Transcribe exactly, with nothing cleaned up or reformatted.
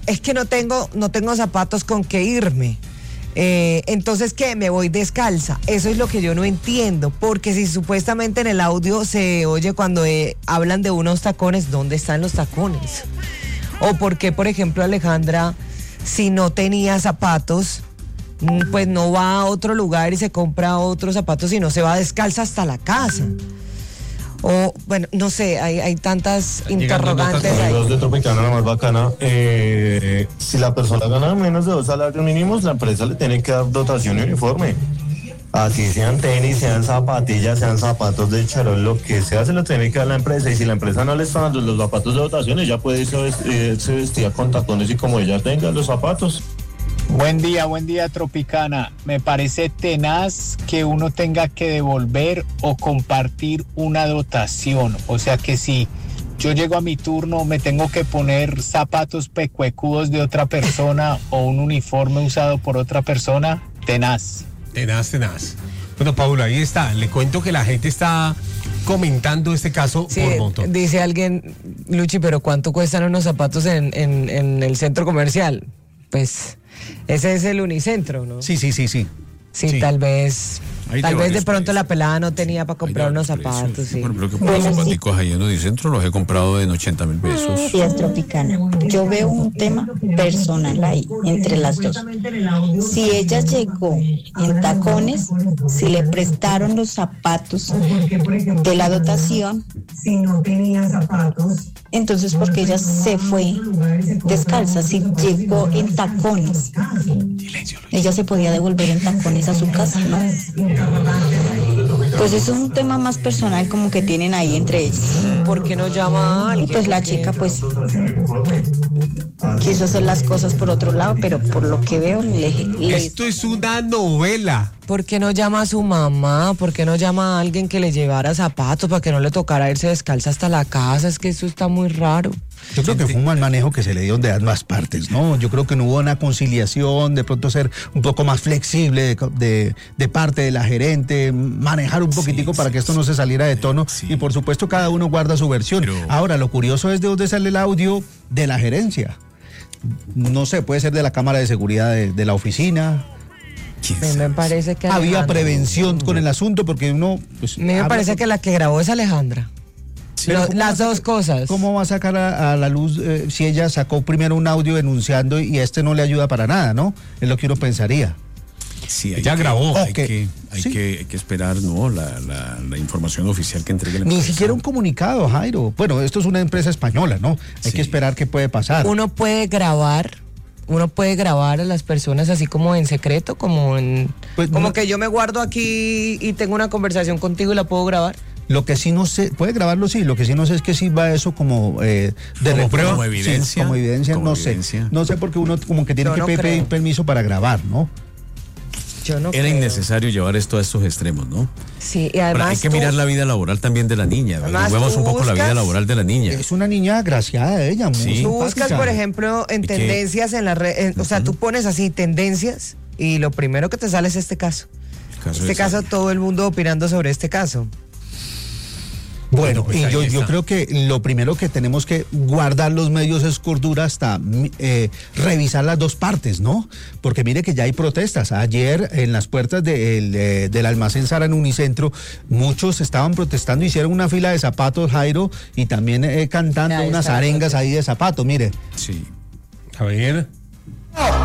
es que no tengo, no tengo zapatos con que irme. Eh, entonces, ¿qué? Me voy descalza. Eso es lo que yo no entiendo, porque si supuestamente en el audio se oye cuando eh, hablan de unos tacones, ¿dónde están los tacones? O por qué, por ejemplo, Alejandra, si no tenía zapatos, pues no va a otro lugar y se compra otros zapatos, sino se va descalza hasta la casa. O, bueno, no sé, hay, hay tantas interrogantes ahí. Los de Tropicana, la más bacana, eh, si la persona gana menos de dos salarios mínimos, la empresa le tiene que dar dotación y uniforme. Así sean tenis, sean zapatillas, sean zapatos de charol, lo que sea, se lo tiene que dar la empresa. Y si la empresa no le está dando los zapatos de dotación, ella puede irse eh, se vestía con tacones y como ella tenga los zapatos. Buen día, buen día, Tropicana. Me parece tenaz que uno tenga que devolver o compartir una dotación. O sea que si yo llego a mi turno, me tengo que poner zapatos pecuecudos de otra persona o un uniforme usado por otra persona, tenaz. Tenaz, tenaz. Bueno, Paula, ahí está. Le cuento que la gente está comentando este caso sí, por montón. Dice alguien, Luchi, pero ¿cuánto cuestan unos zapatos en, en, en el centro comercial? Pues ese es el Unicentro, ¿no? Sí, sí, sí, sí. Sí, sí. tal vez, Hay tal de vez de varios pronto precios. la pelada no tenía para comprar Hay de unos varios zapatos. precios. Sí. Por ejemplo, que por los zapaticos ahí en Unicentro los he comprado en ochenta mil pesos. Sí, es Tropicana. Yo veo un tema personal ahí, entre las dos. Si ella llegó en tacones, si le prestaron los zapatos de la dotación, si no tenía zapatos, entonces porque ella se fue descalza, si llegó en tacones, ella se podía devolver en tacones a su casa, ¿no? Pues eso es un tema más personal como que tienen ahí entre ellos. ¿Por qué no llama a alguien? Y pues la chica pues quiso hacer las cosas por otro lado, pero por lo que veo le, le... Esto es una novela. ¿Por qué no llama a su mamá? ¿Por qué no llama a alguien que le llevara zapatos para que no le tocara irse descalza hasta la casa? Es que eso está muy raro. Yo creo que fue un mal manejo que se le dio de ambas partes, ¿no? Yo creo que no hubo una conciliación, de pronto ser un poco más flexible de, de, de parte de la gerente, manejar un poquitico sí, para sí, que esto no se saliera de tono sí. Y por supuesto cada uno guarda su versión. Pero... Ahora, lo curioso es de dónde sale el audio de la gerencia. No sé, puede ser de la cámara de seguridad de, de la oficina. Me parece que había Alejandra. Prevención con el asunto porque uno... Pues, me habla... parece que la que grabó es Alejandra. Sí, Lo, las dos sacar, cosas. ¿Cómo va a sacar a, a la luz eh, si ella sacó primero un audio denunciando y este no le ayuda para nada, ¿no? Es lo que uno pensaría. Sí, ella que, grabó. Hay, okay. que, hay, sí. que, hay que esperar, ¿no? La, la, la información oficial que entregue la Ni empresa. siquiera un comunicado, Jairo. Bueno, esto es una empresa española, ¿no? Hay sí. que esperar qué puede pasar. Uno puede grabar. Uno puede grabar a las personas así como en secreto, como en pues, como no, que yo me guardo aquí y tengo una conversación contigo y la puedo grabar. Lo que sí no sé, puede grabarlo sí, lo que sí no sé es que sí va eso como eh, de como prueba, como evidencia, sí, como evidencia, como no evidencia. sé, no sé porque uno como que tiene yo que no pedir creo. permiso para grabar, ¿no? Yo no Era creo. innecesario llevar esto a estos extremos, ¿no? Sí, y además Ahora, hay que tú, mirar la vida laboral también de la niña. Vemos un poco buscas, la vida laboral de la niña. Es una niña agraciada ella, muy sí. Tú buscas, por ejemplo, en tendencias en la red, o sea, tú pones así tendencias y lo primero que te sale es este caso. caso este caso, todo el mundo opinando sobre este caso. Bueno, pues y yo, yo creo que lo primero que tenemos que guardar los medios es cordura hasta eh, revisar las dos partes, ¿no? Porque mire que ya hay protestas. Ayer en las puertas de, el, eh, del almacén Zara en Unicentro, muchos estaban protestando, hicieron una fila de zapatos, Jairo, y también eh, cantando unas arengas ahí de zapatos, mire. Sí. A ver...